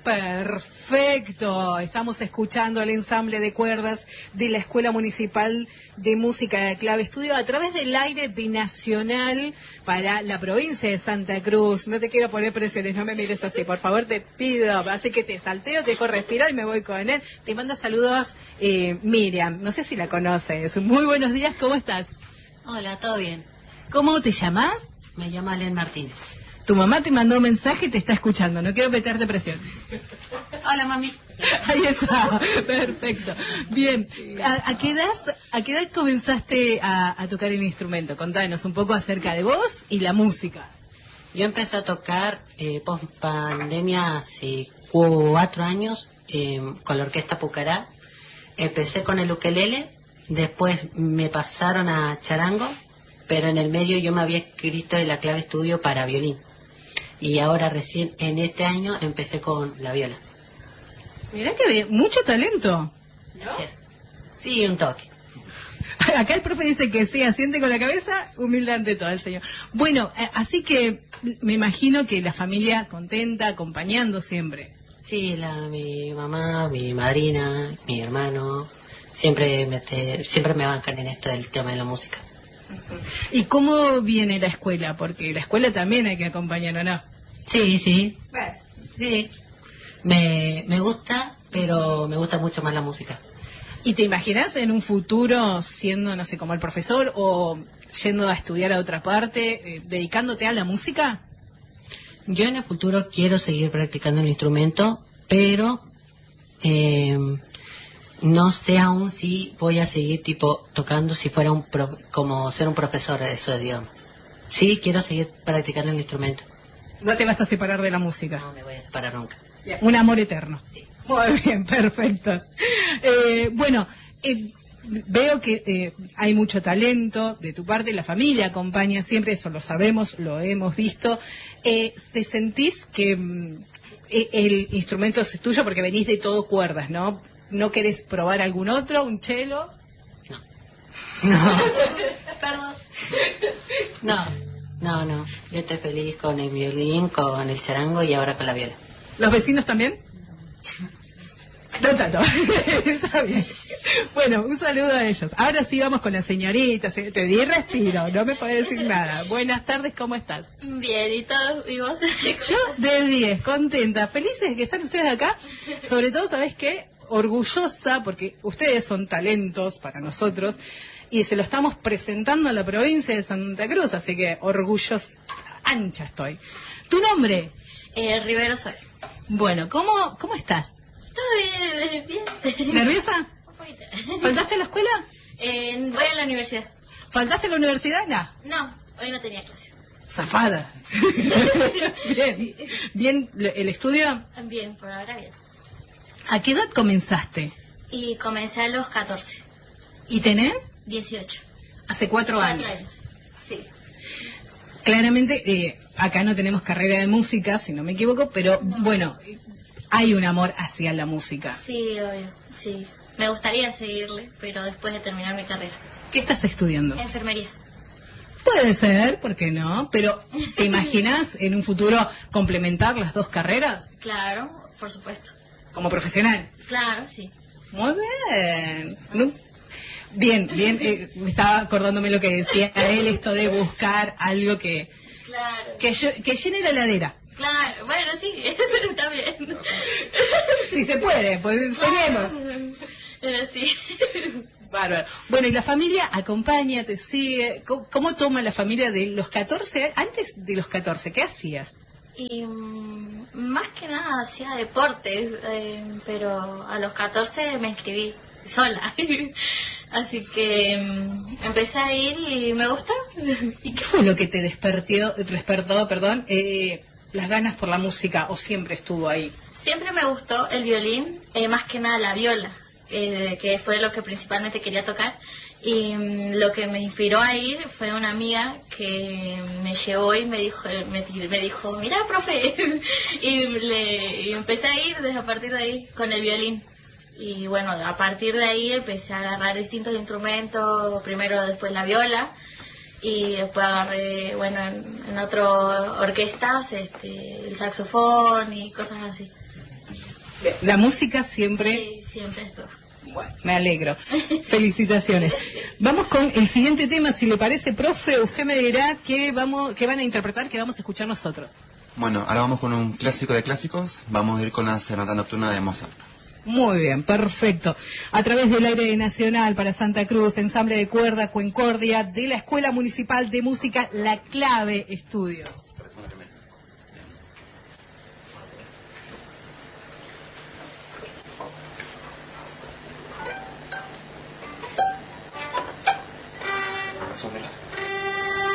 Perfecto, estamos escuchando el ensamble de cuerdas de la Escuela Municipal de Música de Clave Estudio a través del aire de Nacional para la provincia de Santa Cruz. No te quiero poner presiones, no me mires así, por favor te pido, así que te salteo, te dejo respirar y me voy con él. Te manda saludos Miriam, no sé si la conoces. Muy buenos días, ¿cómo estás? Hola, ¿todo bien? ¿Cómo te llamas? Me llamo Alen Martínez. Tu mamá te mandó un mensaje y te está escuchando, no quiero meterte presión. Hola, mami. Ahí está, perfecto. Bien, ¿a qué edad comenzaste a tocar el instrumento? Contanos un poco acerca de vos y la música. Yo empecé a tocar post pandemia hace 4 años con la orquesta Pucará. Empecé con el ukelele, después me pasaron a charango, pero en el medio yo me había inscrito en la Clave Estudio para violín. Y ahora recién en este año empecé con la viola. Mirá que bien, mucho talento, ¿no? Sí, un toque. Acá el profe dice que sí, asiente con la cabeza, humilde ante todo el señor. Bueno, así que me imagino que la familia contenta, acompañando siempre. Sí, mi mamá, mi madrina, mi hermano, siempre me bancan en esto del tema de la música. ¿Y cómo viene la escuela? Porque la escuela también hay que acompañar, ¿o no? Sí. Bueno, sí. Me gusta, pero me gusta mucho más la música. ¿Y te imaginas en un futuro siendo, no sé, como el profesor o yendo a estudiar a otra parte, dedicándote a la música? Yo en el futuro quiero seguir practicando el instrumento, pero no sé aún si voy a seguir tipo tocando si fuera como ser un profesor, eso digamos. Sí, quiero seguir practicando el instrumento. ¿No te vas a separar de la música? No me voy a separar nunca. Bien. Un amor eterno. Sí. Muy bien, perfecto. Bueno, veo que hay mucho talento de tu parte, la familia acompaña siempre, eso lo sabemos, lo hemos visto. ¿Te sentís que el instrumento es tuyo porque venís de todo cuerdas, ¿no? ¿No querés probar algún otro, un cello? No. Perdón. No. Yo estoy feliz con el violín, con el charango y ahora con la viola. ¿Los vecinos también? No tanto. Está bien. Bueno, un saludo a ellos. Ahora sí vamos con la señorita. Te di respiro, no me puedes decir nada. Buenas tardes, ¿cómo estás? Bien, ¿y vos? Yo de 10, contenta, felices de que están ustedes acá. Sobre todo, ¿sabés qué? Orgullosa, porque ustedes son talentos para nosotros y se lo estamos presentando a la provincia de Santa Cruz, así que orgullosa, ancha estoy. ¿Tu nombre? Rivero soy. Bueno, ¿cómo estás? Todo bien. ¿Nerviosa? Un poquito. ¿Faltaste a la escuela? Voy a la universidad. ¿Faltaste a la universidad? No, hoy no tenía clase. Zafada. Bien. Sí. ¿Bien el estudio? Bien, por ahora bien. ¿A qué edad comenzaste? Y comencé a los 14. ¿Y tenés? 18. Hace 4 años. 4 años, sí. Claramente, acá no tenemos carrera de música, si no me equivoco, pero bueno, hay un amor hacia la música. Sí, obvio, sí. Me gustaría seguirle, pero después de terminar mi carrera. ¿Qué estás estudiando? Enfermería. Puede ser, ¿por qué no? Pero, ¿te imaginas en un futuro complementar las dos carreras? Claro, por supuesto. Como profesional. Claro, sí. Muy bien. Bien, me estaba acordándome lo que decía él, esto de buscar algo que llene la heladera. Claro, bueno, sí, está bien. Si se puede, pues enseñemos. Pero sí. Bárbaro. Bueno, y la familia acompaña, te sigue. ¿Cómo toma la familia de los 14? Antes de los 14, ¿qué hacías? Y más que nada hacía deportes, pero a los 14 me inscribí sola. Así que empecé a ir y me gustó. ¿Y qué fue lo que te despertó, las ganas por la música o siempre estuvo ahí? Siempre me gustó el violín, más que nada la viola, que fue lo que principalmente quería tocar. Y lo que me inspiró a ir fue una amiga que me llevó y me dijo, mira, profe, y empecé a ir desde a partir de ahí con el violín. Y bueno, a partir de ahí empecé a agarrar distintos instrumentos, primero después la viola, y después agarré, bueno, en otras orquestas, el saxofón y cosas así. La música siempre... Sí, siempre esto. Bueno, me alegro. Felicitaciones. Vamos con el siguiente tema, si le parece, profe, usted me dirá qué van a interpretar, qué vamos a escuchar nosotros. Bueno, ahora vamos con un clásico de clásicos, vamos a ir con la Serenata Nocturna de Mozart. Muy bien, perfecto. A través del aire nacional para Santa Cruz, ensamble de cuerda Concordia de la Escuela Municipal de Música La Clave Estudios.